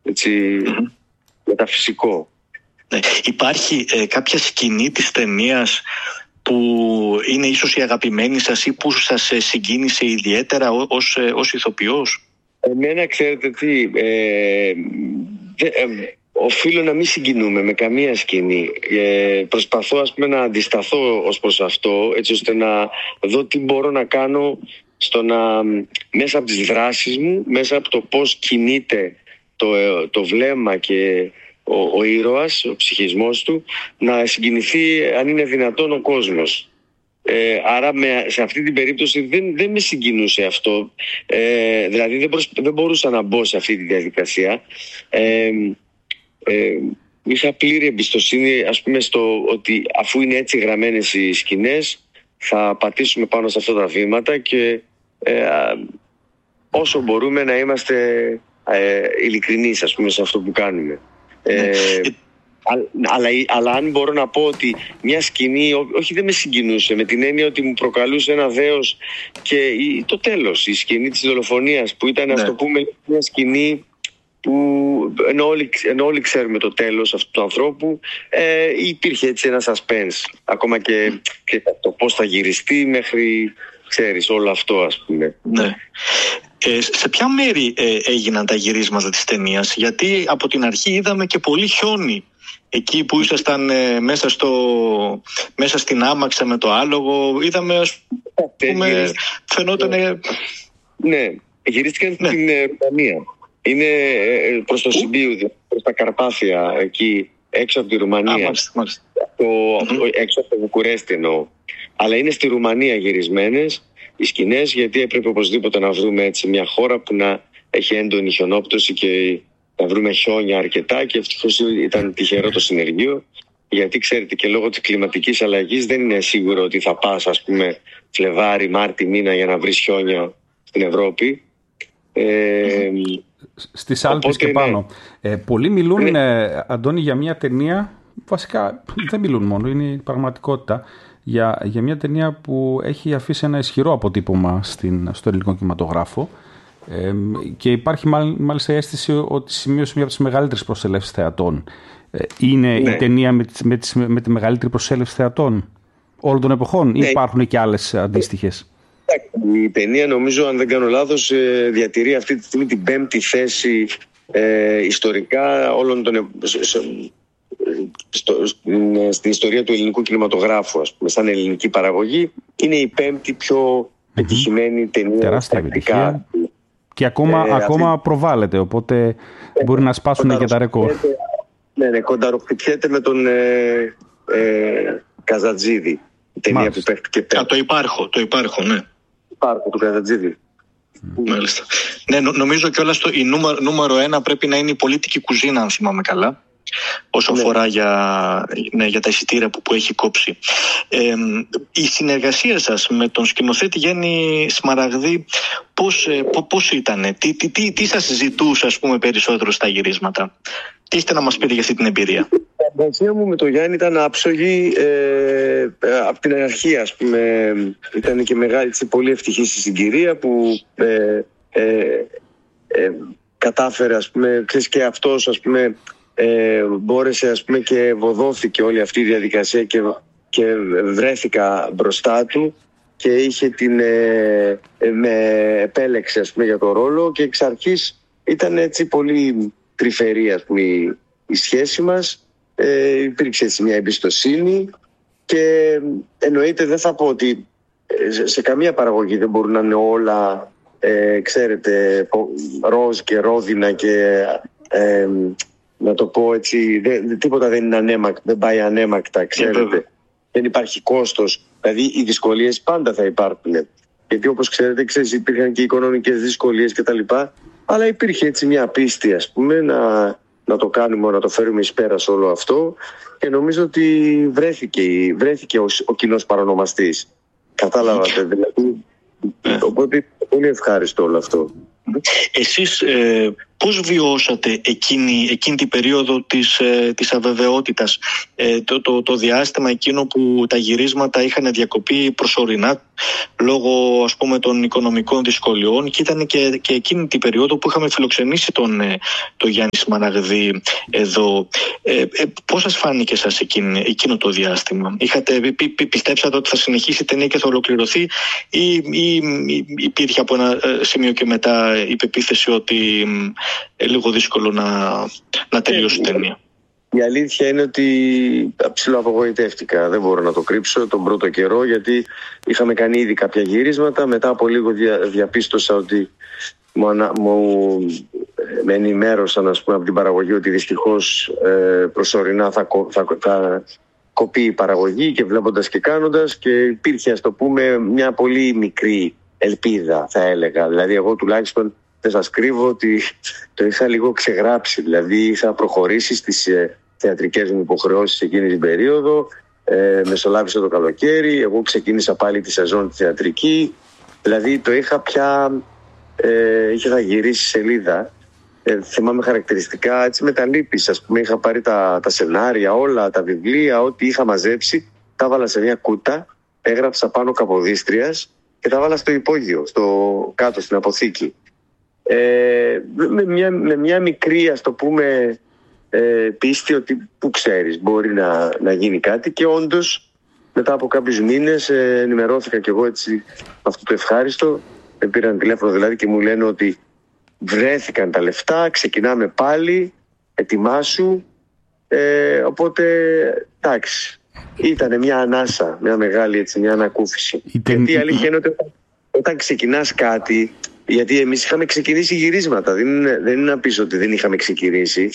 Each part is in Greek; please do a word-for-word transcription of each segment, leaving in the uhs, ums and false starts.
έτσι, mm-hmm. μεταφυσικό. Ναι. Υπάρχει ε, κάποια σκηνή της ταινίας που είναι ίσως η αγαπημένη σας ή που σας ε, συγκίνησε ιδιαίτερα ως, ε, ως ηθοποιός? Εμένα, ξέρετε τι, ε, δε, ε, οφείλω να μην συγκινούμε με καμία σκηνή. Ε, προσπαθώ, ας πούμε, να αντισταθώ ως προς αυτό, έτσι ώστε να δω τι μπορώ να κάνω στο να, μέσα από τις δράσεις μου, μέσα από το πώς κινείται το, το βλέμμα και ο, ο ήρωας, ο ψυχισμός του, να συγκινηθεί, αν είναι δυνατόν, ο κόσμος. Ε, άρα με, σε αυτή την περίπτωση δεν, δεν με συγκινούσε αυτό. Ε, δηλαδή δεν, προσ, δεν μπορούσα να μπω σε αυτή τη διαδικασία. Ε, ε, είχα πλήρη εμπιστοσύνη, ας πούμε, στο ότι αφού είναι έτσι γραμμένες οι σκηνές, θα πατήσουμε πάνω σε αυτά τα βήματα και ε, όσο μπορούμε να είμαστε ε, ειλικρινείς, ας πούμε, σε αυτό που κάνουμε. Ε, αλλά, αλλά αν μπορώ να πω ότι μια σκηνή, ό, όχι δεν με συγκινούσε, με την έννοια ότι μου προκαλούσε ένα δέος, και η, το τέλος, η σκηνή της δολοφονίας που ήταν, ναι, ας το πούμε, μια σκηνή που ενώ όλοι, ενώ όλοι ξέρουμε το τέλος αυτού του ανθρώπου, ε, υπήρχε έτσι ένα suspense, ακόμα και, και το πώς θα γυριστεί μέχρι, ξέρεις, όλο αυτό, ας πούμε. Ναι. Ε, σε ποια μέρη ε, έγιναν τα γυρίσματα της ταινίας? Γιατί από την αρχή είδαμε και πολύ χιόνι εκεί που ήσασταν ε, μέσα, στο, μέσα στην άμαξα με το άλογο. Είδαμε, ας πούμε, φαινότανε... Ναι, γυρίστηκαν ναι. στην Ρουμανία. Είναι ε, προς το Συμπίου, προς τα Καρπάθια, εκεί έξω από τη Ρουμανία. Α, μάλιστα, μάλιστα. Το, mm-hmm. Έξω από το Βουκουρέστι εννοώ. Αλλά είναι στη Ρουμανία γυρισμένες οι σκηνές, γιατί έπρεπε οπωσδήποτε να βρούμε έτσι μια χώρα που να έχει έντονη χιονόπτωση και να βρούμε χιόνια αρκετά, και ευτυχώς ήταν τυχερό το συνεργείο, γιατί ξέρετε και λόγω της κλιματικής αλλαγής δεν είναι σίγουρο ότι θα πας, ας πούμε, Φλεβάρι, Μάρτι μήνα για να βρεις χιόνια στην Ευρώπη. Ε, Στις Άλπες και πάνω. Ναι. Ε, πολλοί μιλούν, ναι. ε, Αντώνη, για μια ταινία, βασικά δεν μιλούν μόνο, είναι η πραγματικότητα, για, για μια ταινία που έχει αφήσει ένα ισχυρό αποτύπωμα στην, στο ελληνικό κινηματογράφο, ε, και υπάρχει μάλ, μάλιστα η αίσθηση ότι σημείωσε μια από τις μεγαλύτερες προσελεύσεις θεατών. Ε, είναι ναι. η ταινία με, με, με, με τη μεγαλύτερη προσέλευση θεατών όλων των εποχών, ναι. ή υπάρχουν και άλλες αντίστοιχες? Η ταινία, νομίζω, αν δεν κάνω λάθος, διατηρεί αυτή τη στιγμή την πέμπτη θέση ε, ιστορικά όλων των, στο, στην ιστορία του ελληνικού κινηματογράφου, ας πούμε, σαν ελληνική παραγωγή. Είναι η πέμπτη πιο πετυχημένη mm-hmm. ταινία. Τεράστια επιτυχία. Και ακόμα, ε, ακόμα αυτή... προβάλλεται, οπότε ε, μπορεί να σπάσουν και τα ρεκόρ. Ναι, ναι, κονταροχτυπιέται με τον ε, ε, Καζατζίδη. Ταινία που παίχτηκε πέρα. Α, το υπάρχω, το υπάρχω, ναι. Υπάρχω, του Καζατζίδη. Μάλιστα. Ναι, νο, νομίζω κιόλας το, η νούμερο, νούμερο ένα πρέπει να είναι η πολιτική κουζίνα, αν θυμάμαι καλά, όσο ναι. αφορά για, ναι, για τα εισιτήρια που, που έχει κόψει. Ε, η συνεργασία σας με τον σκηνοθέτη Γιάννη Σμαραγδί, πώς, πώς ήτανε, τι, τι, τι, τι σας ζητούσε, ας πούμε, περισσότερο στα γυρίσματα? Τι έχετε να μας πείτε για αυτή την εμπειρία? Η συνεργασία μου με τον Γιάννη ήταν άψογη ε, από την αρχή, ας πούμε. Ήταν και μεγάλη, πολύ ευτυχή στη συγκυρία που ε, ε, ε, κατάφερε, ας πούμε, ξέρεις, και αυτός, ας πούμε, ε, μπόρεσε, ας πούμε, και ευωδόθηκε όλη αυτή η διαδικασία και, και βρέθηκα μπροστά του και είχε την, ε, ε, με επέλεξε, ας πούμε, για το ρόλο, και εξ αρχής ήταν έτσι πολύ τρυφερή, ας πούμε, η, η σχέση μας. Ε, υπήρξε έτσι μια εμπιστοσύνη, και εννοείται δεν θα πω ότι σε, σε καμία παραγωγή δεν μπορούν να είναι όλα ε, ξέρετε, ροζ και ρόδινα και ε, να το πω έτσι, δε, τίποτα δεν είναι ανέμακτο, δεν πάει ανέμακτα, ξέρετε. Δεν υπάρχει κόστος, δηλαδή οι δυσκολίες πάντα θα υπάρχουν, γιατί όπως ξέρετε, ξέρεις, υπήρχαν και οικονομικές δυσκολίες κτλ. Αλλά υπήρχε έτσι μια πίστη, ας πούμε, να, να το κάνουμε, να το φέρουμε εις πέρας όλο αυτό, και νομίζω ότι βρέθηκε, βρέθηκε ο, ο κοινός παρονομαστής. Κατάλαβατε, δηλαδή. Οπότε πολύ ευχάριστο όλο αυτό. Εσείς ε, πώς βιώσατε εκείνη, εκείνη την περίοδο της, ε, της αβεβαιότητας, ε, το, το, το διάστημα εκείνο που τα γυρίσματα είχαν διακοπεί προσωρινά λόγω, ας πούμε, των οικονομικών δυσκολιών, και ήταν και, και εκείνη την περίοδο που είχαμε φιλοξενήσει τον, τον Γιάννη Σμαραγδί εδώ. Ε, ε, πώς σας φάνηκε σας εκείνη, εκείνο το διάστημα? Είχατε, πι, πι, πιστέψατε ότι θα συνεχίσει η ταινία και θα ολοκληρωθεί, ή, ή, ή υπήρχε από ένα σημείο και μετά η πεποίθηση ότι ε, λίγο δύσκολο να, να τελειώσει η ταινία? Η αλήθεια είναι ότι ψιλοαπογοητεύτηκα, δεν μπορώ να το κρύψω τον πρώτο καιρό, γιατί είχαμε κάνει ήδη κάποια γυρίσματα. Μετά από λίγο δια, διαπίστωσα ότι μου, ανα, μου με ενημέρωσαν, ας πούμε, από την παραγωγή ότι δυστυχώς ε, προσωρινά θα, θα, θα κοπεί η παραγωγή, και βλέποντας και κάνοντας, και υπήρχε, ας το πούμε, μια πολύ μικρή ελπίδα, θα έλεγα. Δηλαδή εγώ τουλάχιστον δεν σας κρύβω ότι το είχα λίγο ξεγράψει. Δηλαδή είχα προχωρήσει στις ε, θεατρικές μου υποχρεώσεις εκείνη την περίοδο. Ε, μεσολάβησε το καλοκαίρι, εγώ ξεκίνησα πάλι τη σεζόν τη θεατρική. Δηλαδή το είχα πια, ε, είχα γυρίσει σελίδα. Ε, θυμάμαι χαρακτηριστικά, έτσι, με τα λύπης, ας πούμε. Είχα πάρει τα, τα σενάρια, όλα τα βιβλία, ό,τι είχα μαζέψει, τα βάλα σε μια κούτα, έγραψα πάνω Καποδίστριας και τα βάλα στο υπόγειο, στο κάτω στην αποθήκη. Ε, με, μια, με μια μικρή, ας το πούμε, ε, πίστη ότι που ξέρεις μπορεί να, να γίνει κάτι, και όντως μετά από κάποιους μήνες ε, ενημερώθηκα κι εγώ, έτσι, αυτό το ευχάριστο. Με πήραν τηλέφωνο δηλαδή και μου λένε ότι βρέθηκαν τα λεφτά, ξεκινάμε πάλι, ετοιμάσου. Ε, οπότε εντάξει, ήταν μια ανάσα, μια μεγάλη, έτσι, μια ανακούφιση. Είτε... γιατί η αλήθεια είναι ότι όταν, όταν ξεκινάς κάτι, γιατί εμείς είχαμε ξεκινήσει γυρίσματα, δεν είναι, δεν είναι να πεις ότι δεν είχαμε ξεκινήσει.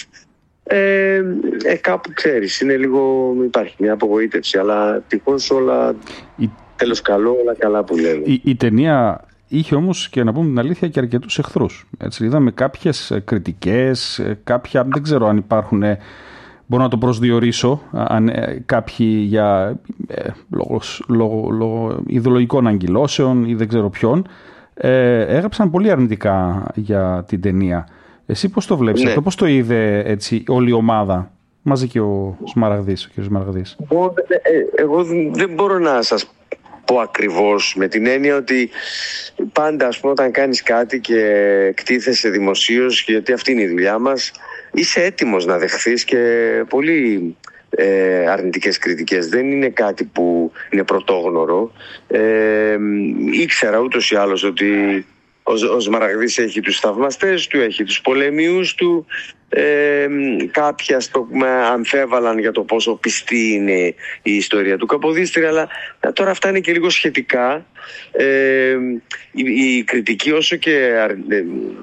Ε, ε, κάπου ξέρεις, είναι λίγο, υπάρχει μια απογοήτευση, αλλά τυχώς όλα, η... τέλος καλό, όλα καλά που λέμε. Η, η ταινία είχε όμως, και να πούμε την αλήθεια, και αρκετούς εχθρούς. Έτσι, είδαμε κάποιες κριτικές, κάποια, δεν ξέρω αν υπάρχουν, μπορώ να το προσδιορίσω, αν, κάποιοι για ε, λόγω, λόγω, λόγω ιδεολογικών αγκυλώσεων ή δεν ξέρω ποιον, ε, έγραψαν πολύ αρνητικά για την ταινία. Εσύ πώς το βλέπεις, ναι, αυτό, πώς το είδε, έτσι, όλη η ομάδα, μαζί και ο Σμαραγδής, ο κ. Σμαραγδής? Εγώ, εγώ δεν μπορώ να σας πω ακριβώς, με την έννοια ότι πάντα, ας πούμε, όταν κάνεις κάτι και εκτίθεσαι δημοσίως, γιατί αυτή είναι η δουλειά μας, είσαι έτοιμος να δεχθείς και πολύ ε, αρνητικές κριτικές. Δεν είναι κάτι που είναι πρωτόγνωρο. Ε, ήξερα ούτως ή άλλως ότι ο, ο Σμαραγδής έχει τους θαυμαστές του, έχει τους πολεμιούς του. Ε, κάποιοι, ας το πούμε, αμφέβαλαν για το πόσο πιστή είναι η ιστορία του Καποδίστρια, αλλά τώρα αυτά είναι και λίγο σχετικά. Ε, η, η κριτική, όσο και ε,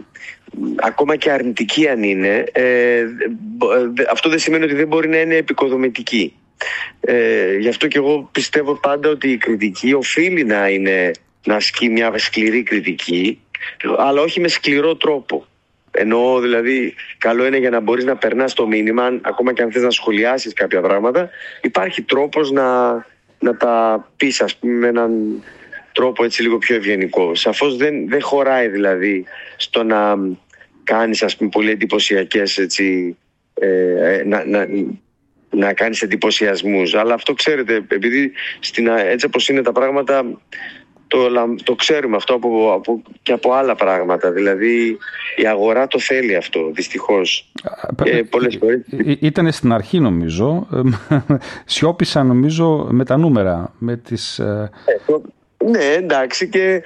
ακόμα και αρνητική αν είναι, ε, αυτό δεν σημαίνει ότι δεν μπορεί να είναι επικοδομητική. Ε, γι' αυτό και εγώ πιστεύω πάντα ότι η κριτική οφείλει να είναι, να ασκεί μια σκληρή κριτική, αλλά όχι με σκληρό τρόπο. Εννοώ, δηλαδή, καλό είναι για να μπορείς να περνάς το μήνυμα, ακόμα και αν θες να σχολιάσεις κάποια πράγματα, υπάρχει τρόπος να, να τα πεις, ας πούμε, με έναν τρόπο, έτσι, λίγο πιο ευγενικό. Σαφώς δεν, δεν χωράει, δηλαδή, στο να κάνεις, ας πούμε, πολύ εντυπωσιακές, έτσι, ε, να, να, να κάνεις εντυπωσιασμούς. Αλλά αυτό, ξέρετε, επειδή στην, έτσι όπως είναι τα πράγματα, Το, το ξέρουμε αυτό από, από, και από άλλα πράγματα. Δηλαδή η αγορά το θέλει αυτό, δυστυχώς. Ε, πολλές φορές... Ήτανε στην αρχή, νομίζω. Σιώπησαν, νομίζω, με τα νούμερα, με τις... Ε, το, ναι, εντάξει, και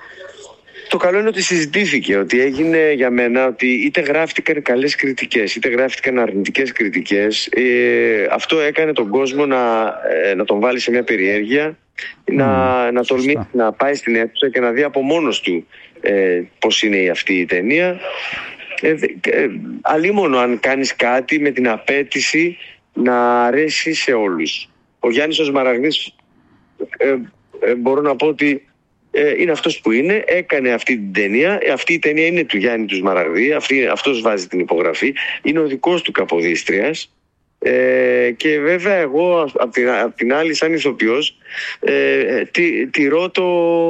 το καλό είναι ότι συζητήθηκε, ότι έγινε για μένα ότι είτε γράφτηκαν καλές κριτικές, είτε γράφτηκαν αρνητικές κριτικές. Ε, αυτό έκανε τον κόσμο να, ε, να τον βάλει σε μια περιέργεια, Mm. να, να τολμήσει να πάει στην αίθουσα και να δει από μόνος του ε, πώς είναι αυτή η ταινία. Ε, ε, αλίμονο αν κάνεις κάτι με την απέτηση να αρέσει σε όλους. Ο Γιάννης ο Σμαραγδής, ε, ε, μπορώ να πω ότι ε, είναι αυτός που είναι, έκανε αυτή την ταινία. Αυτή η ταινία είναι του Γιάννη του Σμαραγδή, αυτή, αυτός βάζει την υπογραφή, είναι ο δικός του Καποδίστριας. Ε, και βέβαια εγώ απ' την, απ' την άλλη, σαν ηθοποιός, ε, τι, τηρώ το,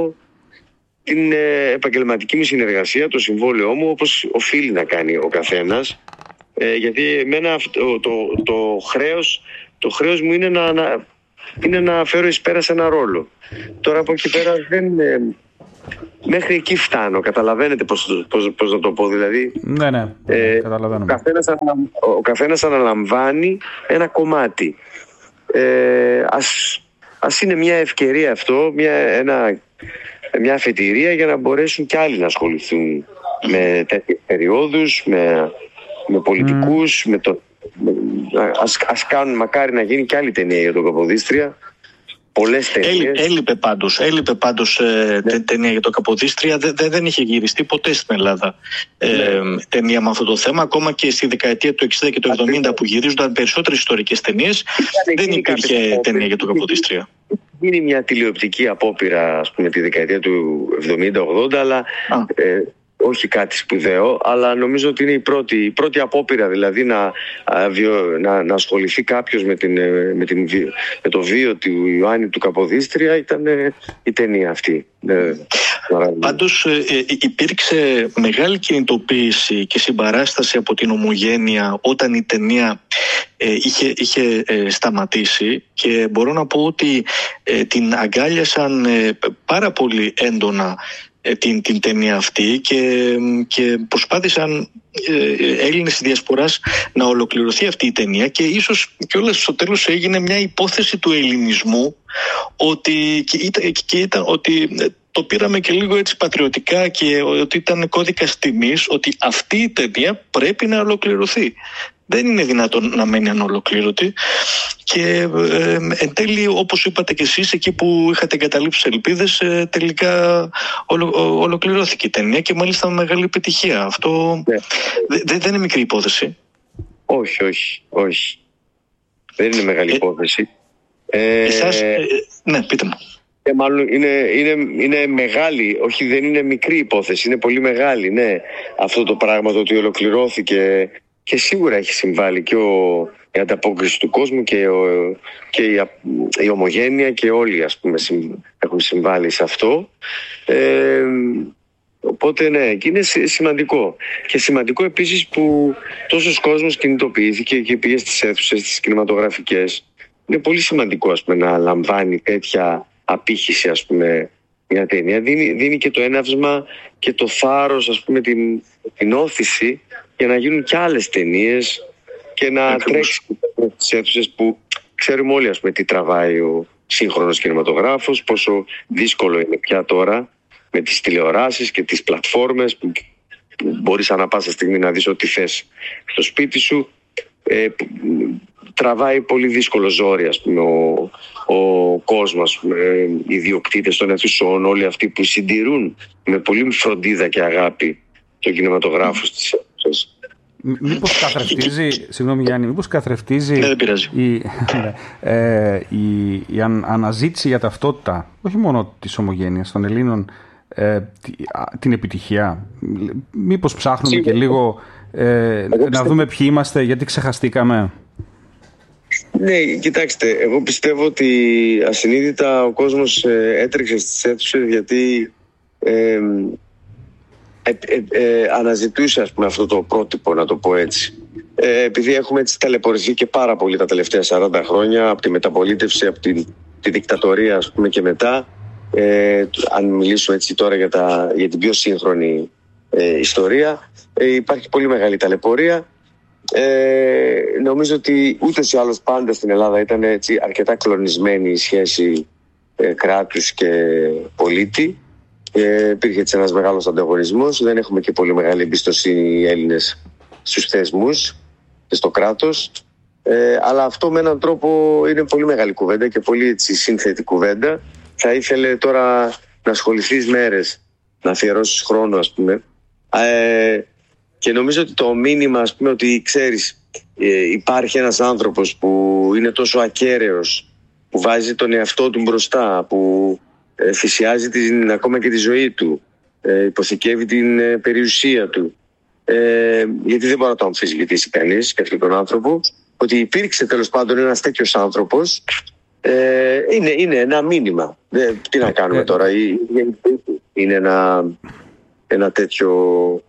την ε, επαγγελματική μου συνεργασία, το συμβόλαιό μου, όπως οφείλει να κάνει ο καθένας, ε, γιατί εμένα το, το, το, χρέος, το χρέος μου είναι να, να, είναι να φέρω εις πέρα σε ένα ρόλο. Τώρα από εκεί πέρα δεν... Ε, μέχρι εκεί φτάνω, καταλαβαίνετε πώς, πώς, πώς να το πω, δηλαδή. Ναι, ναι, ε, καταλαβαίνω. Ο καθένας, ο καθένας αναλαμβάνει ένα κομμάτι. Ε, ας, ας είναι μια ευκαιρία αυτό, μια, ένα, μια αφετηρία για να μπορέσουν κι άλλοι να ασχοληθούν με τέτοιες περιόδους, με, με πολιτικούς, mm. με το, με, ας, ας κάνουν, μακάρι να γίνει κι άλλη ταινία για τον Καποδίστρια. Πολλές ταινίες. Έλειπε πάντως, έλειπε πάντως ε, ναι. ταινία για το Καποδίστρια. Δεν, δε, δεν είχε γυριστεί ποτέ στην Ελλάδα ε, ναι. ταινία με αυτό το θέμα. Ακόμα και στη δεκαετία του εξήντα και του εβδομήντα που γυρίζονταν περισσότερες ιστορικές ταινίες, δεν υπήρχε ταινία για το Καποδίστρια. Είναι μια τηλεοπτική απόπειρα, ας πούμε, τη δεκαετία του εβδομήντα ογδόντα, αλλά ε, όχι κάτι σπουδαίο, αλλά νομίζω ότι είναι η πρώτη, η πρώτη απόπειρα, δηλαδή να, να, να ασχοληθεί κάποιος με, την, με, την, με το βίο του Ιωάννη του Καποδίστρια, ήταν η ταινία αυτή. Πάντως ε, υπήρξε μεγάλη κινητοποίηση και συμπαράσταση από την Ομογένεια όταν η ταινία ε, είχε, είχε ε, σταματήσει, και μπορώ να πω ότι ε, την αγκάλιασαν ε, πάρα πολύ έντονα Την, την ταινία αυτή και, και προσπάθησαν ε, Έλληνες της Διασποράς να ολοκληρωθεί αυτή η ταινία, και ίσως κιόλας στο τέλος έγινε μια υπόθεση του ελληνισμού ότι, και ήταν, και ήταν, ότι το πήραμε και λίγο έτσι πατριωτικά, και ότι ήταν κώδικας τιμής ότι αυτή η ταινία πρέπει να ολοκληρωθεί. Δεν είναι δυνατόν να μένει ανολοκλήρωτη, και ε, εν τέλει, όπως είπατε και εσείς, εκεί που είχατε εγκαταλείψει ελπίδες, ε, τελικά ολο, ο, ολοκληρώθηκε η ταινία, και μάλιστα με μεγάλη επιτυχία. Αυτό ναι. δε, δεν είναι μικρή υπόθεση. Όχι, όχι, όχι. Δεν είναι μεγάλη ε, υπόθεση. Ε, εσάς, ε, ναι, πείτε μου. Ε, μάλλον είναι, είναι, είναι μεγάλη, όχι, δεν είναι μικρή υπόθεση, είναι πολύ μεγάλη, ναι. Αυτό το πράγμα το ότι ολοκληρώθηκε, και σίγουρα έχει συμβάλει και ο, η ανταπόκριση του κόσμου και, ο, και η, η Ομογένεια, και όλοι, ας πούμε, έχουν συμβάλει σε αυτό. Ε, οπότε ναι, και είναι σημαντικό. Και σημαντικό επίσης που τόσος κόσμος κινητοποιήθηκε και πήγε στις αίθουσες, στις κινηματογραφικές. Είναι πολύ σημαντικό, ας πούμε, να λαμβάνει τέτοια απήχηση, ας πούμε, μια ταινία. Δίνει, δίνει και το έναυσμα και το θάρρος, ας πούμε, την, την όθηση για να γίνουν και άλλες ταινίες και να Ακριβώς. τρέξει στις αίθουσες που ξέρουμε όλοι, ας πούμε, τι τραβάει ο σύγχρονος κινηματογράφος, πόσο δύσκολο είναι πια τώρα με τις τηλεοράσεις και τις πλατφόρμες που μπορείς ανά πάσα στιγμή να δεις ό,τι θες στο σπίτι σου. Ε, τραβάει πολύ δύσκολο ζόρι, ας πούμε, ο, ο κόσμος, ε, οι ιδιοκτήτες των αιθουσών, όλοι αυτοί που συντηρούν με πολύ φροντίδα και αγάπη τον κινηματογράφο στις αίθουσες. Μήπως καθρεφτίζει, συγγνώμη Γιάννη, μήπως καθρεφτίζει ναι, δεν πειράζει. η, ε, η, η αν, αναζήτηση για ταυτότητα, όχι μόνο της Ομογένειας, των Ελλήνων, ε, την επιτυχία. Μήπως ψάχνουμε Σίγουρα. και λίγο ε, να δούμε ποιοι είμαστε, γιατί ξεχαστήκαμε. Ναι, κοιτάξτε, εγώ πιστεύω ότι ασυνείδητα ο κόσμος ε, έτρεξε στις αίθουσες γιατί ε, ε, ε, ε, αναζητούσε, ας πούμε, αυτό το πρότυπο, να το πω έτσι. Ε, επειδή έχουμε έτσι ταλαιπωρηθεί και πάρα πολύ τα τελευταία σαράντα χρόνια από τη μεταπολίτευση, από τη, τη δικτατορία, ας πούμε, και μετά. Ε, αν μιλήσω έτσι τώρα για, τα, για την πιο σύγχρονη ε, ιστορία, ε, υπάρχει πολύ μεγάλη ταλαιπωρία. Ε, νομίζω ότι ούτως ή άλλως πάντα στην Ελλάδα ήταν έτσι αρκετά κλονισμένη η σχέση ε, κράτους και πολίτη. Ε, υπήρχε έτσι ένας μεγάλος ανταγωνισμός. Δεν έχουμε και πολύ μεγάλη εμπιστοσύνη οι Έλληνες στους θεσμούς και στο κράτος. Ε, αλλά αυτό με έναν τρόπο είναι πολύ μεγάλη κουβέντα και πολύ έτσι σύνθετη κουβέντα. Θα ήθελε τώρα να ασχοληθείς μέρες, να αφιερώσεις χρόνο, ας πούμε. Ε, και νομίζω ότι το μήνυμα, ας πούμε, ότι ξέρεις, ε, υπάρχει ένας άνθρωπος που είναι τόσο ακέραιος, που βάζει τον εαυτό του μπροστά, που ε, θυσιάζει την, ακόμα και τη ζωή του, ε, υποθηκεύει την ε, περιουσία του. Ε, γιατί δεν μπορεί να το αμφισβητήσει κανείς και αυτόν τον άνθρωπο, ότι υπήρξε τέλος πάντων ένας τέτοιος άνθρωπος. Ε, είναι, είναι ένα μήνυμα. Ε, τι να κάνουμε τώρα, είναι ένα, ένα τέτοιο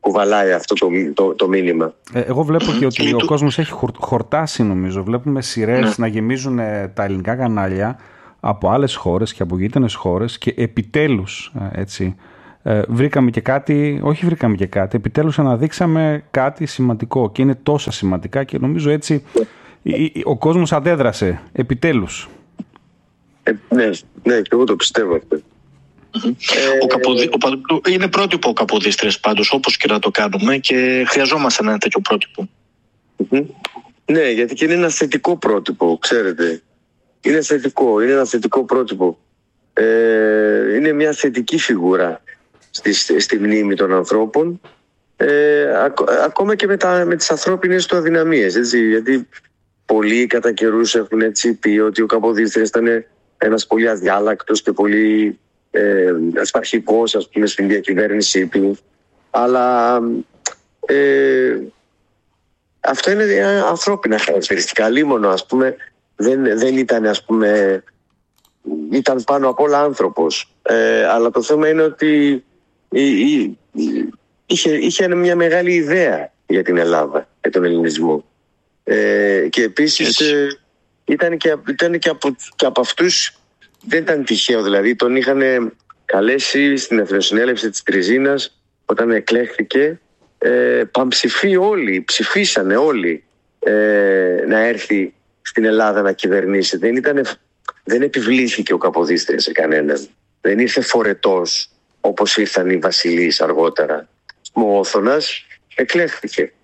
κουβαλάει αυτό το, το, το μήνυμα. Ε, εγώ βλέπω και ότι ο κόσμος έχει χορτάσει, νομίζω. Βλέπουμε σειρές ναι. να γεμίζουν τα ελληνικά κανάλια από άλλες χώρες και από γείτονες χώρες και επιτέλους, έτσι, ε, βρήκαμε και κάτι, όχι βρήκαμε και κάτι, επιτέλους αναδείξαμε κάτι σημαντικό και είναι τόσα σημαντικά και νομίζω έτσι ο κόσμος αντέδρασε, επιτέλους. Ε, ναι, ναι, και εγώ το πιστεύω αυτό. Ε, ο Καποδί... ο... Είναι πρότυπο ο Καποδίστρες πάντως, όπως και να το κάνουμε, και χρειαζόμαστε ένα τέτοιο πρότυπο. Mm-hmm. Ναι, γιατί και είναι ένα θετικό πρότυπο, ξέρετε. Είναι θετικό, είναι ένα θετικό πρότυπο. Ε, είναι μια θετική φιγούρα στη, στη μνήμη των ανθρώπων, ε, ακ, ακόμα και με, τα, με τις ανθρώπινες του αδυναμίες, έτσι, γιατί πολλοί κατά καιρούς έχουν έτσι πει ότι ο Καποδίστρες ήταν ένας πολύ αδιάλακτος και πολύ ε, ασπαρχικός, ας πούμε, στην διακυβέρνησή του, αλλά ε, αυτό είναι ανθρώπινα χαρακτηριστικά. Λίμωνο, ας πούμε, δεν, δεν ήταν, ας πούμε, ήταν πάνω απ' όλα άνθρωπος. Ε, αλλά το θέμα είναι ότι είχε, είχε μια μεγάλη ιδέα για την Ελλάδα, για τον ελληνισμό. Ε, και επίσης ε, ήταν, και, ήταν και, από, και από αυτούς, δεν ήταν τυχαίο, δηλαδή τον είχαν καλέσει στην Εθνοσυνέλευση της Τριζίνας όταν εκλέχθηκε, ε, πανψηφί όλοι, ψηφίσανε όλοι ε, να έρθει στην Ελλάδα να κυβερνήσει. Δεν, ήταν, δεν επιβλήθηκε ο Καποδίστρες σε κανέναν. Δεν ήρθε φορετός όπως ήρθαν οι βασιλείς αργότερα. Ο Όθωνας εκλέχθηκε.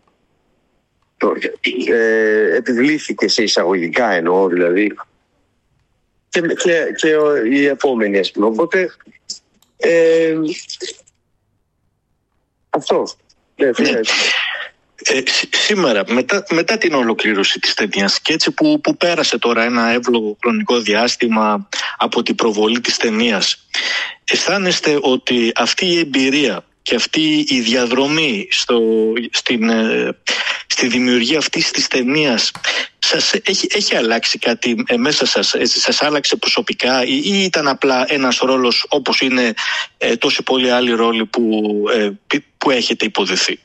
Ε, επιβλήθηκε σε εισαγωγικά, εννοώ δηλαδή, και, και, και οι επόμενοι, ας πούμε. Οπότε ε, αυτό. Ναι, ναι. Ε, σήμερα, μετά, μετά την ολοκλήρωση της ταινίας και έτσι που, που πέρασε τώρα ένα εύλογο χρονικό διάστημα από την προβολή της ταινίας, αισθάνεστε ότι αυτή η εμπειρία και αυτή η διαδρομή στο, στην, στη δημιουργία αυτής της ταινίας σας έχει, έχει αλλάξει κάτι ε, μέσα σας, ε, σας άλλαξε προσωπικά ή, ή ήταν απλά ένας ρόλος όπως είναι ε, τόσοι πολλοί άλλοι ρόλοι που, ε, που έχετε υποδεθεί?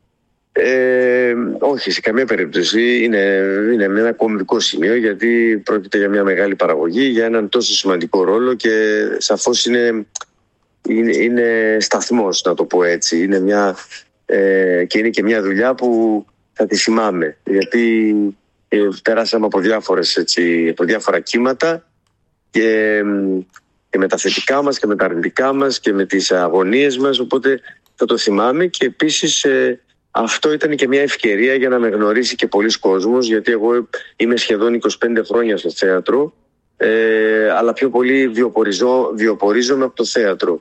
Ε, όχι, σε καμία περίπτωση. Είναι, είναι ένα κομβικό σημείο, γιατί πρόκειται για μια μεγάλη παραγωγή, για έναν τόσο σημαντικό ρόλο και σαφώς είναι, είναι, είναι σταθμός, να το πω έτσι. Είναι μια, ε, και είναι και μια δουλειά που θα τη θυμάμαι, γιατί ε, περάσαμε από, διάφορες, έτσι, από διάφορα κύματα και, και με τα θετικά μας και με τα αρνητικά μας και με τις αγωνίες μας, οπότε θα το θυμάμαι. Και επίσης ε, αυτό ήταν και μια ευκαιρία για να με γνωρίσει και πολλοί κόσμος, γιατί εγώ είμαι σχεδόν είκοσι πέντε χρόνια στο θέατρο, ε, αλλά πιο πολύ βιοπορίζω, βιοπορίζομαι από το θέατρο.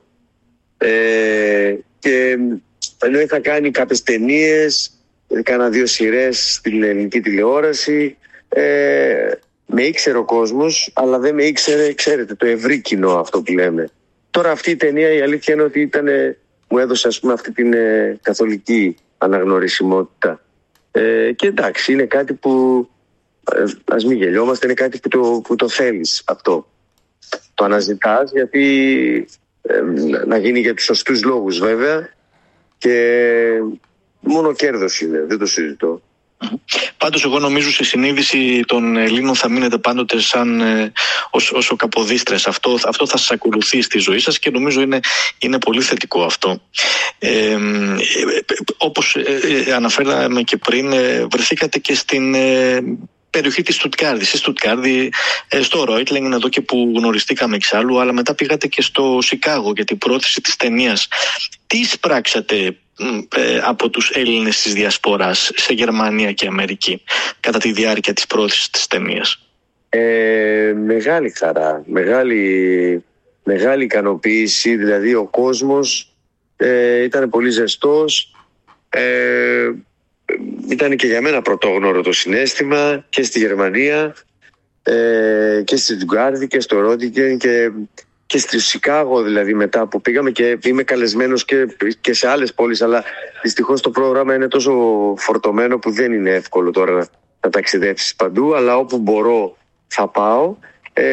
Ε, και ενώ είχα κάνει κάποιες ταινίες, έκανα δύο σειρές στην ελληνική τηλεόραση, ε, με ήξερε ο κόσμος, αλλά δεν με ήξερε, ξέρετε, το ευρύ κοινό, αυτό που λέμε. Τώρα αυτή η ταινία, η αλήθεια είναι ότι ήταν, μου έδωσε, ας πούμε, αυτή την ε, καθολική αναγνωρισιμότητα. Ε, και εντάξει, είναι κάτι που, ε, ας μην γελιόμαστε, είναι κάτι που το, που το θέλεις αυτό. Το αναζητάς, γιατί ε, να γίνει για τους σωστούς λόγους βέβαια, και μόνο κέρδος είναι, δεν το συζητώ. Πάντως εγώ νομίζω στη συνείδηση των Ελλήνων θα μείνετε πάντοτε σαν ε, ως, ως ο Καποδίστρες. Αυτό, αυτό θα σας ακολουθεί στη ζωή σας και νομίζω είναι, είναι πολύ θετικό αυτό. Ε, ε, όπως ε, αναφέραμε και πριν, ε, βρεθήκατε και στην ε, περιοχή της Στουτγκάρδης, στη Στουτγκάρδη, ε, στο Ρόιτλινγκ, εδώ και που γνωριστήκαμε εξάλλου, αλλά μετά πήγατε και στο Σικάγο για την πρόθεση της ταινίας. Τι εισπράξατε ε, από τους Έλληνες της Διασποράς σε Γερμανία και Αμερική κατά τη διάρκεια της πρόθεσης της ταινίας? Ε, μεγάλη χαρά, μεγάλη, μεγάλη ικανοποίηση. Δηλαδή ο κόσμος ε, ήταν πολύ ζεστός, ε, ήταν και για μένα πρωτόγνωρο το συναίσθημα και στη Γερμανία ε, και στη Στουτγκάρδη και στο Ρόιτλινγκ και, και στη Σικάγο, δηλαδή μετά που πήγαμε, και είμαι καλεσμένος και, και σε άλλες πόλεις, αλλά δυστυχώς το πρόγραμμα είναι τόσο φορτωμένο που δεν είναι εύκολο τώρα να, να ταξιδέψεις παντού, αλλά όπου μπορώ θα πάω. Ε,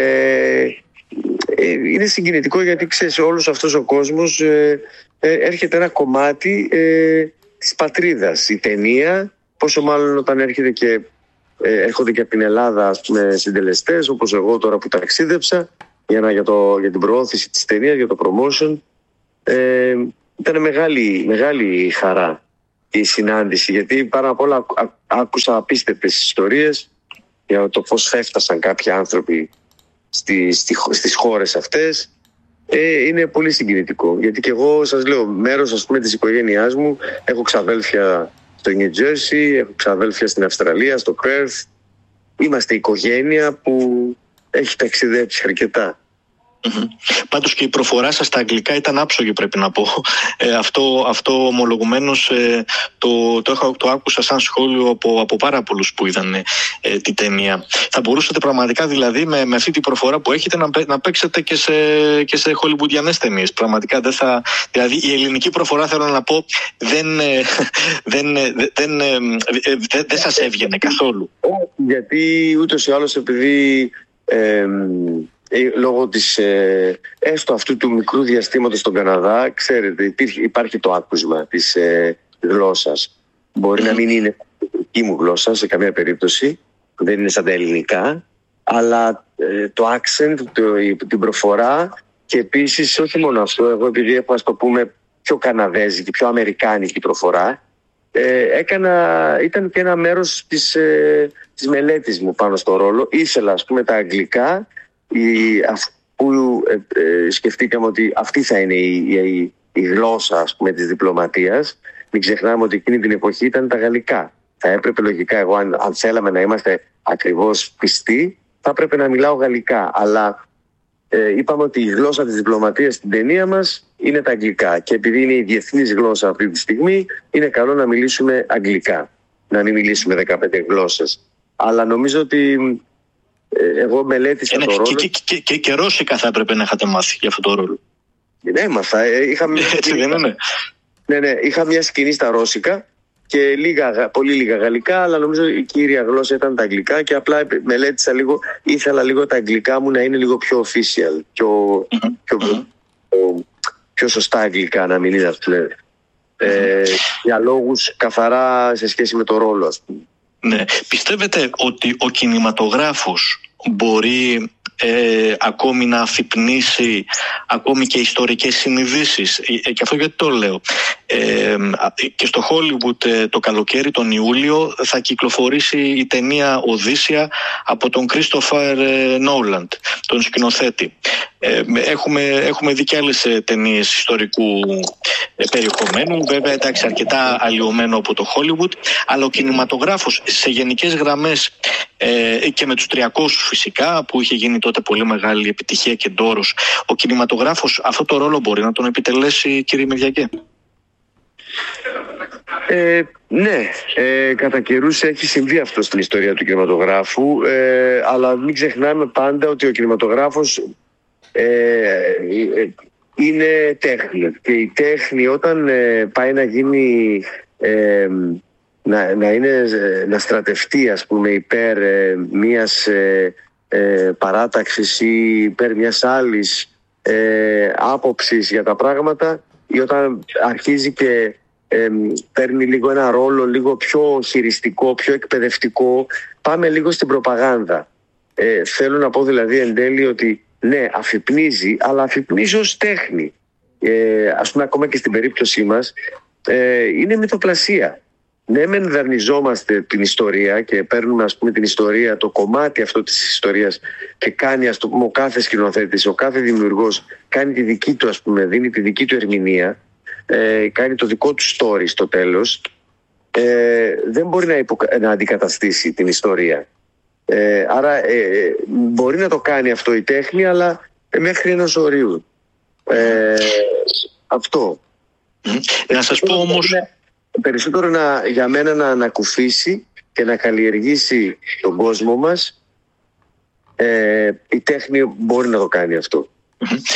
ε, είναι συγκινητικό, γιατί ξέρεις, όλος αυτός ο κόσμος ε, ε, έρχεται ένα κομμάτι ε, της πατρίδας. Η ταινία, πόσο μάλλον όταν έρχεται και, ε, έρχονται και από την Ελλάδα, ας πούμε, συντελεστές, όπως εγώ τώρα που ταξίδεψα για, να, για, το, για την προώθηση της ταινίας, για το promotion. Ε, ήταν μεγάλη, μεγάλη χαρά η συνάντηση, γιατί πάρα απ' όλα άκουσα απίστευτες ιστορίες για το πώς έφτασαν κάποιοι άνθρωποι στη, στη, στις χώρες αυτές. Ε, είναι πολύ συγκινητικό, γιατί και εγώ σας λέω, μέρος, ας πούμε, της οικογένειάς μου, έχω ξαδέλφια στο New Jersey, έχω ξαδέλφια στην Αυστραλία, στο Perth. Είμαστε οικογένεια που έχει ταξιδέψει αρκετά. Mm-hmm. Πάντως και η προφορά σας στα αγγλικά ήταν άψογη, πρέπει να πω. Ε, αυτό, αυτό ομολογουμένως ε, το, το, το, το άκουσα σαν σχόλιο από, από πάρα πολλούς που είδαν ε, την ταινία. Θα μπορούσατε πραγματικά δηλαδή με, με αυτή την προφορά που έχετε να, να παίξετε και σε, και σε χολιβουντιανές ταινίες. Πραγματικά δεν θα... Δηλαδή η ελληνική προφορά, θέλω να πω, δεν, ε, δεν, ε, δεν, ε, δεν, δεν σας έβγαινε καθόλου. Γιατί ούτως ή άλλως, επειδή... Ε, λόγω της, ε, έστω αυτού του μικρού διαστήματος στον Καναδά, ξέρετε, υπήρχε, υπάρχει το άκουσμα της ε, γλώσσας. Μπορεί mm. να μην είναι η δική μου γλώσσα σε καμία περίπτωση, δεν είναι σαν τα ελληνικά, αλλά ε, το accent, το, την προφορά, και επίσης όχι μόνο αυτό, εγώ επειδή έχω, ας το πούμε, πιο καναδέζικη, πιο αμερικάνικη προφορά, ε, έκανα, ήταν και ένα μέρος της, ε, της μελέτης μου πάνω στο ρόλο. Ήθελα, ας πούμε, τα αγγλικά, Η, αφού ε, ε, σκεφτήκαμε ότι αυτή θα είναι η, η, η γλώσσα, ας πούμε, της διπλωματίας. Μην ξεχνάμε ότι εκείνη την εποχή ήταν τα γαλλικά. Θα έπρεπε λογικά, εγώ αν, αν θέλαμε να είμαστε ακριβώς πιστοί, θα έπρεπε να μιλάω γαλλικά. Αλλά ε, είπαμε ότι η γλώσσα της διπλωματίας στην ταινία μας είναι τα αγγλικά. Και επειδή είναι η διεθνής γλώσσα αυτή τη στιγμή, είναι καλό να μιλήσουμε αγγλικά. Να μην μιλήσουμε δεκαπέντε γλώσσες. Αλλά νομίζω ότι εγώ μελέτησα ε, το ρόλο. Και, και, και, και, και ρώσικα θα έπρεπε να είχατε μάθει για αυτό το ρόλο. Ναι, έμαθα. Είχα μια... Έτσι δεν είναι? Ναι, ναι. Είχα μια σκηνή στα ρώσικα και λίγα, πολύ λίγα γαλλικά, αλλά νομίζω η κύρια γλώσσα ήταν τα αγγλικά και απλά μελέτησα λίγο. Ήθελα λίγο τα αγγλικά μου να είναι λίγο πιο official, πιο, mm-hmm. πιο, mm-hmm. πιο, πιο σωστά αγγλικά, να μην είναι αυτό. Mm-hmm. Ε, για λόγους καθαρά σε σχέση με το ρόλο, ας πούμε. Ναι. Πιστεύετε ότι ο κινηματογράφος μπορεί ε, ακόμη να αφυπνίσει ακόμη και ιστορικές συνειδήσεις? Ε, και αυτό γιατί το λέω. Ε, και στο Hollywood ε, το καλοκαίρι, τον Ιούλιο, θα κυκλοφορήσει η ταινία Οδύσσια από τον Christopher Nolan, τον σκηνοθέτη. Ε, έχουμε, έχουμε δει και άλλες ταινίες ιστορικού ε, περιεχομένου, βέβαια, εντάξει, αρκετά αλλοιωμένο από το Hollywood, αλλά ο κινηματογράφος σε γενικές γραμμές ε, και με τους τριακόσιους φυσικά, που είχε γίνει τότε πολύ μεγάλη επιτυχία και ντόρος, ο κινηματογράφος αυτό το ρόλο μπορεί να τον επιτελέσει, κύριε Μυριακέ? Ε, ναι, ε, κατά καιρούς έχει συμβεί αυτό στην ιστορία του κινηματογράφου, ε, αλλά μην ξεχνάμε πάντα ότι ο κινηματογράφος ε, είναι τέχνη, και η τέχνη όταν ε, πάει να γίνει ε, να, να, είναι, να στρατευτεί, ας πούμε, υπέρ ε, μιας ε, ε, παράταξης ή υπέρ μιας άλλης ε, άποψης για τα πράγματα, ή όταν αρχίζει και ε, παίρνει λίγο ένα ρόλο λίγο πιο χειριστικό, πιο εκπαιδευτικό, πάμε λίγο στην προπαγάνδα. Ε, θέλω να πω δηλαδή εν τέλει ότι ναι, αφυπνίζει, αλλά αφυπνίζει ως τέχνη. Ε, ας πούμε, ακόμα και στην περίπτωσή μας, ε, είναι μυθοπλασία. Ναι, μεν δανειζόμαστε την ιστορία και παίρνουμε, ας πούμε, την ιστορία, το κομμάτι αυτό της ιστορίας, και κάνει, ας το πούμε, ο κάθε σκηνοθέτης, ο κάθε δημιουργός κάνει τη δική του, ας πούμε, δίνει τη δική του ερμηνεία, ε, κάνει το δικό του story στο τέλος. Ε, δεν μπορεί να, υπο... να αντικαταστήσει την ιστορία. Ε, άρα ε, μπορεί να το κάνει αυτό η τέχνη, αλλά μέχρι ενός ορίου. Ε, αυτό. Να σας πω όμως... Περισσότερο να, για μένα να ανακουφίσει και να καλλιεργήσει τον κόσμο μας, ε, η τέχνη μπορεί να το κάνει αυτό.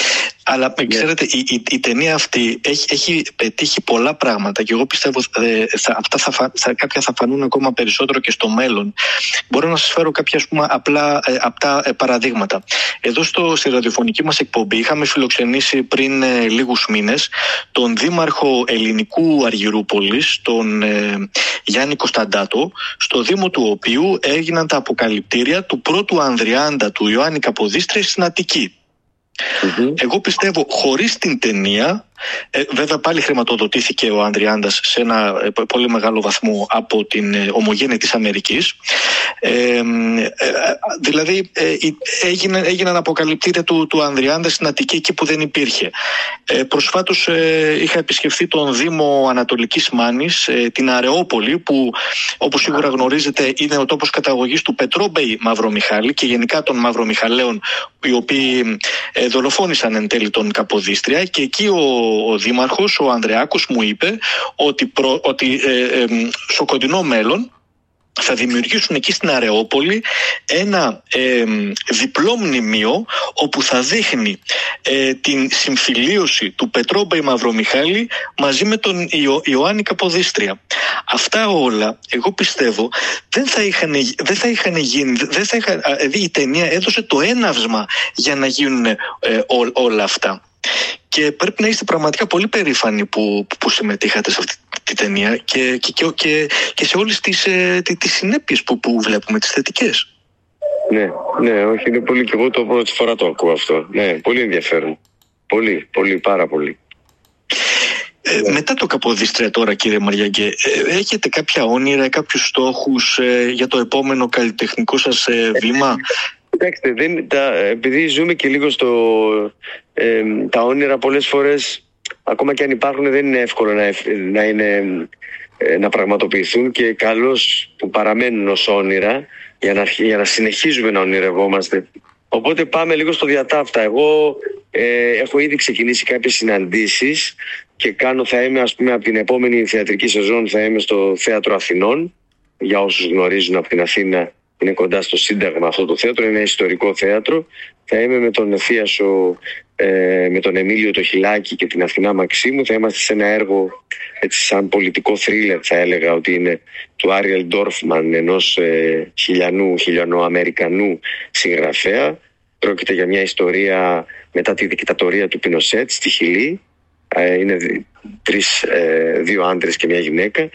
Αλλά ξέρετε, η, η, η ταινία αυτή έχει, έχει πετύχει πολλά πράγματα και εγώ πιστεύω ε, θα, αυτά θα, θα, κάποια θα φανούν ακόμα περισσότερο και στο μέλλον. Μπορώ να σας φέρω κάποια ας πούμε, απλά ε, απτά ε, παραδείγματα. Εδώ στο, στη ραδιοφωνική μας εκπομπή είχαμε φιλοξενήσει πριν ε, λίγους μήνες τον δήμαρχο ελληνικού Αργυρούπολης, τον ε, Γιάννη Κωνσταντάτο, στο δήμο του οποίου έγιναν τα αποκαλυπτήρια του πρώτου Ανδριάντα του Ιωάννη Καποδίστρια στην Αττική. Mm-hmm. Εγώ πιστεύω χωρίς την ταινία, ε, βέβαια πάλι χρηματοδοτήθηκε ο Ανδριάντας σε ένα ε, πολύ μεγάλο βαθμό από την ε, Ομογένεια της Αμερικής, ε, ε, δηλαδή ε, έγιναν, έγιναν αποκαλυπτήρια του, του Ανδριάντα στην Αττική εκεί που δεν υπήρχε. ε, Προσφάτως ε, είχα επισκεφθεί τον Δήμο Ανατολικής Μάνης, ε, την Αρεόπολη, που όπως σίγουρα γνωρίζετε είναι ο τόπος καταγωγής του Πετρόμπεϊ Μαυρομιχάλη και γενικά των Μαυρομιχαλαίων, οι οποίοι ε, δολοφόνησαν εν τέλει τον Καποδίστρια, και εκεί ο, ο δήμαρχος, ο Ανδρεάκος, μου είπε ότι, προ, ότι ε, ε, στο κοντινό μέλλον θα δημιουργήσουν εκεί στην Αρεόπολη ένα ε, διπλό μνημείο όπου θα δείχνει ε, την συμφιλίωση του Πετρόμπεϊ Μαυρομιχάλη μαζί με τον Ιω, Ιωάννη Καποδίστρια. Αυτά όλα, εγώ πιστεύω, δεν θα είχαν, δεν θα είχαν γίνει, δεν θα είχαν, δηλαδή η ταινία έδωσε το έναυσμα για να γίνουν ε, ό, όλα αυτά. Και πρέπει να είστε πραγματικά πολύ περήφανοι που, που συμμετείχατε σε αυτή τη ταινία και, και, και, και, και σε όλες τις, ε, τις συνέπειες που, που βλέπουμε, τις θετικές. Ναι, ναι, όχι, είναι πολύ, και εγώ το πρώτη φορά το ακούω αυτό. Ναι, πολύ ενδιαφέρον. Πολύ, πολύ, πάρα πολύ. Ε, yeah. Μετά το Καποδίστρια τώρα, κύριε Μαριάγκε, ε, έχετε κάποια όνειρα, κάποιους στόχους ε, για το επόμενο καλλιτεχνικό σας ε, βήμα? Κοιτάξτε, δεν, τα, επειδή ζούμε και λίγο στο... Ε, τα όνειρα πολλές φορές, ακόμα και αν υπάρχουν, δεν είναι εύκολο να, να, είναι, να πραγματοποιηθούν, και καλώς που παραμένουν ως όνειρα για να, για να συνεχίζουμε να ονειρευόμαστε. Οπότε πάμε λίγο στο διατάφτα. Εγώ ε, έχω ήδη ξεκινήσει κάποιες συναντήσεις και κάνω, θα είμαι, ας πούμε, από την επόμενη θεατρική σεζόν θα είμαι στο Θέατρο Αθηνών. Για όσους γνωρίζουν, από την Αθήνα, είναι κοντά στο Σύνταγμα αυτό το θέατρο, είναι ένα ιστορικό θέατρο. Θα είμαι με τον Ευθύασο, ε, με τον Εμίλιο το Χιλάκη και την Αθηνά Μαξίμου. Θα είμαστε σε ένα έργο έτσι σαν πολιτικό θρίλερ, θα έλεγα ότι είναι, του Άριελ Ντόρφμαν, ενός ε, χιλιανού, χιλιανοαμερικανού συγγραφέα. Πρόκειται για μια ιστορία μετά τη δικτατορία του Πινοσέτ στη Χιλή. Ε, είναι τρεις, ε, δύο άντρες και μια γυναίκα.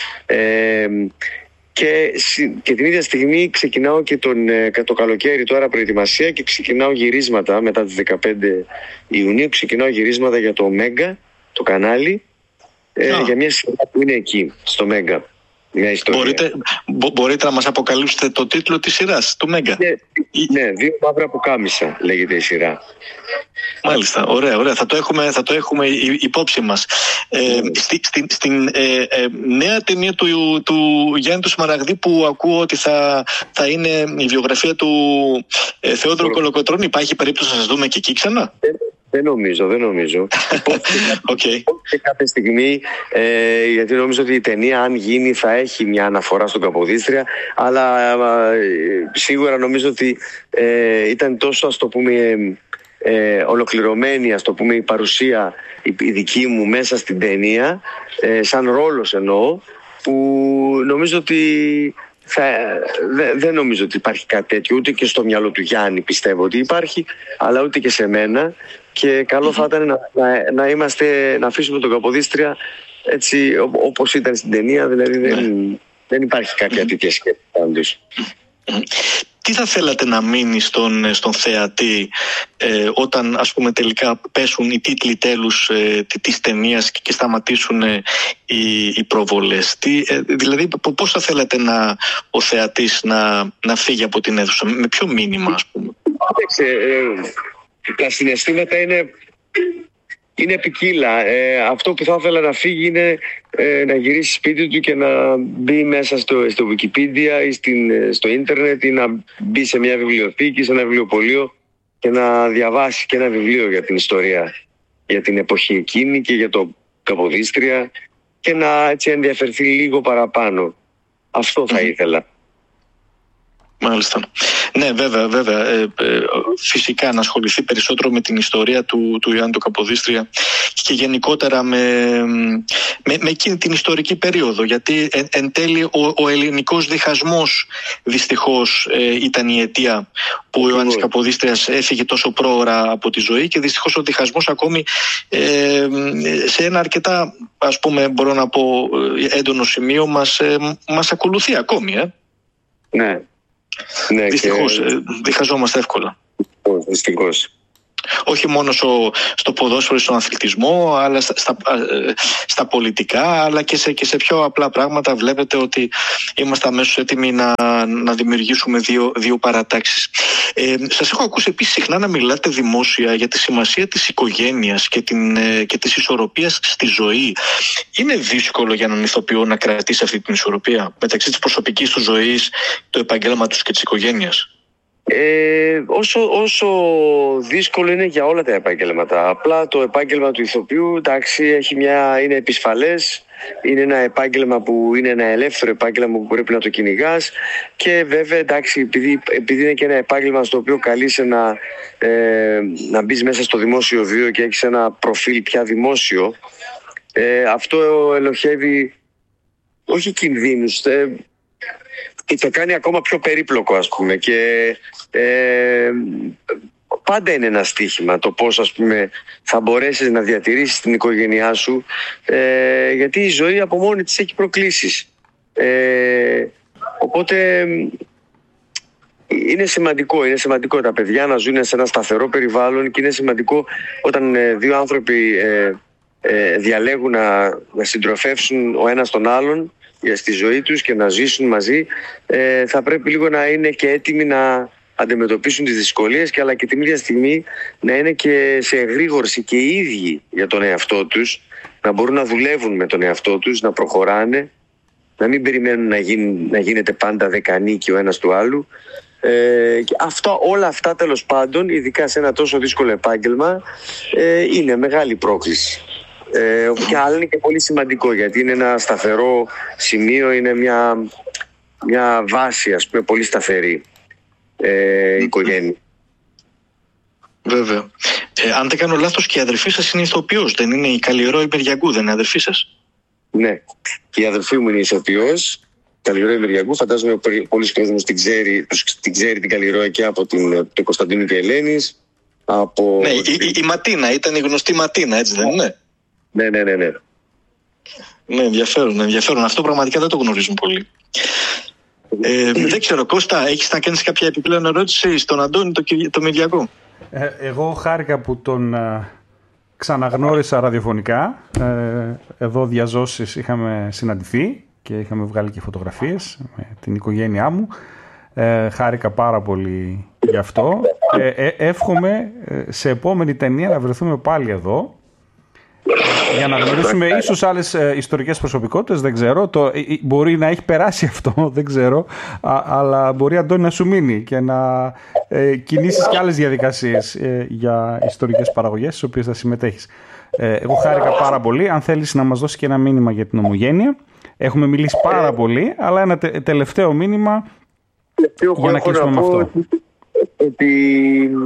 Ε, Και, και την ίδια στιγμή ξεκινάω και τον, το καλοκαίρι τώρα προετοιμασία και ξεκινάω γυρίσματα μετά τις δεκαπέντε Ιουνίου, ξεκινάω γυρίσματα για το Μέγκα, το κανάλι, ε, για μια σειρά που είναι εκεί, στο Μέγκα. Μια ιστορία. Μπορείτε, μπο, μπορείτε να μας αποκαλύψετε το τίτλο της σειράς, του Μέγκα? Ναι, ναι, δύο μαύρα πουκάμισα λέγεται η σειρά. Μάλιστα, ωραία, ωραία. Θα το έχουμε, θα το έχουμε υπόψη μας. Ε, mm. στη, στη, στην ε, ε, νέα ταινία του, του Γιάννη του Σμαραγδί, που ακούω ότι θα, θα είναι η βιογραφία του ε, Θεόδωρου mm. Κολοκοτρώνη, υπάρχει περίπτωση να σας δούμε και εκεί ξανά? Δεν, δεν νομίζω, δεν νομίζω. Okay. Και κάποια στιγμή, ε, γιατί νομίζω ότι η ταινία, αν γίνει, θα έχει μια αναφορά στον Καποδίστρια, αλλά ε, σίγουρα νομίζω ότι ε, ήταν τόσο, ας το πούμε, Ε, ολοκληρωμένη, ας το πούμε, η παρουσία η, η δική μου μέσα στην ταινία, ε, σαν ρόλος εννοώ, που νομίζω ότι θα, δε, δεν νομίζω ότι υπάρχει κάτι τέτοιο, ούτε και στο μυαλό του Γιάννη πιστεύω ότι υπάρχει, αλλά ούτε και σε μένα, και καλό θα ήταν να, να, να είμαστε, να αφήσουμε τον Καποδίστρια έτσι ό, όπως ήταν στην ταινία, δηλαδή δεν, δεν υπάρχει κάποια τέτοια σκέψη πάντως. Τι θα θέλατε να μείνει στον, στον θεατή ε, όταν, ας πούμε, τελικά πέσουν οι τίτλοι τέλους ε, της ταινίας και, και σταματήσουν ε, οι, οι προβολές? Τι, ε, δηλαδή πώς θα θέλατε να, ο θεατής να, να φύγει από την αίθουσα, με ποιο μήνυμα, ας πούμε? Ε, τα συναισθήματα είναι... Είναι ποικίλα. Ε, αυτό που θα ήθελα να φύγει είναι ε, να γυρίσει σπίτι του και να μπει μέσα στο, στο Wikipedia ή στην, στο ίντερνετ, ή να μπει σε μια βιβλιοθήκη, σε ένα βιβλιοπωλείο, και να διαβάσει και ένα βιβλίο για την ιστορία, για την εποχή εκείνη και για το Καποδίστρια, και να έτσι ενδιαφερθεί λίγο παραπάνω. Αυτό θα ήθελα. Μάλιστα. Ναι, βέβαια, βέβαια. Ε, ε, φυσικά να ασχοληθεί περισσότερο με την ιστορία του, του Ιωάννη του Καποδίστρια και γενικότερα με, με, με εκείνη την ιστορική περίοδο. Γιατί εν, εν τέλει ο, ο ελληνικός διχασμός δυστυχώς ε, ήταν η αιτία που ο Ιωάννης Καποδίστριας έφυγε τόσο πρόωρα από τη ζωή, και δυστυχώς ο διχασμός ακόμη ε, σε ένα αρκετά, ας πούμε, μπορώ να πω, έντονο σημείο μας, ε, μας ακολουθεί ακόμη. Ε. Ναι. Ναι, δυστυχώς, και... διχαζόμαστε εύκολα. Δυστυχώς. Όχι μόνο στο, στο ποδόσφαιρο, στον αθλητισμό, αλλά στα, στα, στα πολιτικά, αλλά και σε, και σε πιο απλά πράγματα. Βλέπετε ότι είμαστε αμέσως έτοιμοι να, να δημιουργήσουμε δύο, δύο παρατάξεις. Ε, σας έχω ακούσει επίσης συχνά να μιλάτε δημόσια για τη σημασία της οικογένειας και, την, και της ισορροπίας στη ζωή. Είναι δύσκολο για έναν ηθοποιό να κρατήσει αυτή την ισορροπία μεταξύ της προσωπικής του ζωής, του επαγγέλματος και της οικογένειας? Ε, όσο, όσο δύσκολο είναι για όλα τα επάγγελματα. Απλά το επάγγελμα του ηθοποιού, εντάξει, έχει μια, είναι επισφαλές. Είναι ένα επάγγελμα που είναι ένα ελεύθερο επάγγελμα που πρέπει να το κυνηγάς. Και βέβαια, εντάξει, επειδή, επειδή είναι και ένα επάγγελμα στο οποίο καλείσαι να, ε, να μπεις μέσα στο δημόσιο βίο και έχεις ένα προφίλ πια δημόσιο, ε, αυτό ελοχεύει όχι κινδύνους, ε, και το κάνει ακόμα πιο περίπλοκο, ας πούμε, και ε, πάντα είναι ένα στοίχημα το πώς, ας πούμε, θα μπορέσεις να διατηρήσεις την οικογένειά σου, ε, γιατί η ζωή από μόνη της έχει προκλήσεις, ε, οπότε είναι σημαντικό, είναι σημαντικό τα παιδιά να ζουν σε ένα σταθερό περιβάλλον, και είναι σημαντικό όταν ε, δύο άνθρωποι ε, ε, διαλέγουν να, να συντροφεύσουν ο ένας τον άλλον στη ζωή τους και να ζήσουν μαζί, ε, θα πρέπει λίγο να είναι και έτοιμοι να αντιμετωπίσουν τις δυσκολίες, και αλλά και την ίδια στιγμή να είναι και σε εγρήγορση και οι ίδιοι για τον εαυτό τους, να μπορούν να δουλεύουν με τον εαυτό τους, να προχωράνε, να μην περιμένουν να, γίνει, να γίνεται πάντα δεκανίκη ο ένας του άλλου. Ε, και αυτά, όλα αυτά τέλος πάντων, ειδικά σε ένα τόσο δύσκολο επάγγελμα, ε, είναι μεγάλη πρόκληση. Ε, και άλλο είναι και πολύ σημαντικό, γιατί είναι ένα σταθερό σημείο, είναι μια, μια βάση, ας πούμε, πολύ σταθερή ε, οικογένεια. Βέβαια. Ε, αν δεν κάνω λάθος, και η αδερφή σας είναι ηθοποιός, δεν είναι? Η Καλλιρόη Μυριαγκού δεν είναι αδερφή σας? Ναι, και η αδερφή μου είναι ηθοποιός, Καλλιρόη Μυριαγκού. Φαντάζομαι πολλοί κόσμος την ξέρει, την ξέρει την Καλλιρόη και από την, το Κωνσταντίνου και Ελένης. Από... Ναι, η, η, η Ματίνα, ήταν η γνωστή Ματίνα, έτσι δεν είναι? Ναι, ναι, ναι, ναι. Ναι, ενδιαφέρον, ενδιαφέρον. Αυτό πραγματικά δεν το γνωρίζουν πολύ. Ε, δεν ξέρω, Κώστα, έχεις να κάνεις κάποια επιπλέον ερώτηση στον Αντώνη το, το Μυριαγκό? Ε, εγώ χάρηκα που τον ε, ξαναγνώρισα ραδιοφωνικά. Ε, εδώ διαζώσεις είχαμε συναντηθεί και είχαμε βγάλει και φωτογραφίες με την οικογένειά μου. Ε, χάρηκα πάρα πολύ γι' αυτό. Ε, ε, εύχομαι ε, σε επόμενη ταινία να βρεθούμε πάλι εδώ, για να γνωρίσουμε ίσως άλλες ε, ιστορικές προσωπικότητες, δεν ξέρω. Το, ε, μπορεί να έχει περάσει αυτό, δεν ξέρω. Α, αλλά μπορεί, Αντώνη, να σου μείνει και να ε, κινήσεις και άλλες διαδικασίες ε, για ιστορικές παραγωγές στις οποίες θα συμμετέχεις. Ε, εγώ χάρηκα πάρα πολύ. Αν θέλεις να μας δώσεις και ένα μήνυμα για την Ομογένεια. Έχουμε μιλήσει πάρα πολύ, αλλά ένα τε, τελευταίο μήνυμα για να κλείσουμε με αυτό. Ότι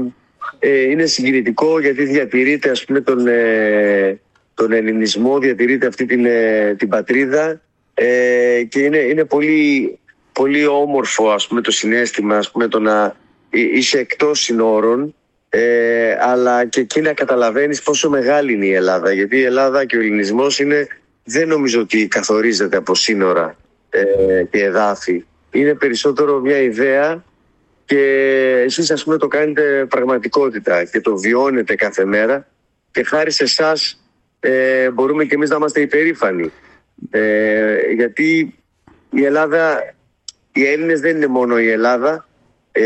ε, είναι συγκινητικό, γιατί διατηρείται, ας πούμε, τον... Ε, τον ελληνισμό, διατηρείται αυτή την, την πατρίδα, ε, και είναι, είναι πολύ, πολύ όμορφο, ας πούμε, το συναίσθημα, ας πούμε, το να είσαι εκτός συνόρων, ε, αλλά και εκεί να καταλαβαίνεις πόσο μεγάλη είναι η Ελλάδα, γιατί η Ελλάδα και ο ελληνισμός είναι, δεν νομίζω ότι καθορίζεται από σύνορα ε, και εδάφη. Είναι περισσότερο μια ιδέα, και εσείς, ας πούμε, το κάνετε πραγματικότητα και το βιώνετε κάθε μέρα, και χάρη σε εσάς Ε, μπορούμε και εμείς να είμαστε υπερήφανοι, ε, γιατί η Ελλάδα, οι Έλληνες δεν είναι μόνο η Ελλάδα, ε,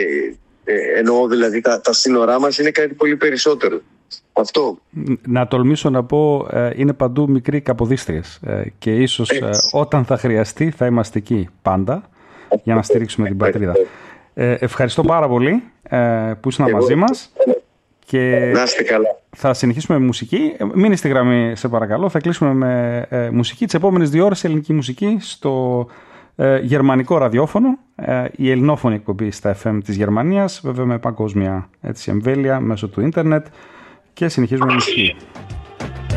ε, εννοώ δηλαδή τα, τα σύνορά μας είναι κάτι πολύ περισσότερο. Αυτό. Να τολμήσω να πω, ε, είναι παντού μικροί Καποδίστριες, ε, και ίσως ε, όταν θα χρειαστεί θα είμαστε εκεί πάντα για να στηρίξουμε την πατρίδα. Ε, ευχαριστώ πάρα πολύ ε, που ήσουν μαζί μας. Και να είστε καλά. Θα συνεχίσουμε με μουσική. Μείνε στη γραμμή, σε παρακαλώ. Θα κλείσουμε με ε, μουσική. Τις επόμενες δύο ώρες ελληνική μουσική στο Ε, γερμανικό ραδιόφωνο, ε, η ελληνόφωνη εκπομπή στα εφ εμ της Γερμανίας, βέβαια με παγκόσμια έτσι, εμβέλεια μέσω του ίντερνετ, και συνεχίζουμε να ισχύει.